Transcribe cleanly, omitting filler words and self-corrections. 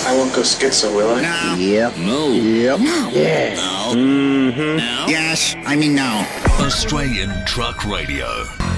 I won't go schizo, will I? No. Yep. No. Yep. No. Yeah. No. Mm-hmm. No. Yes, I mean no. Australian Truck Radio.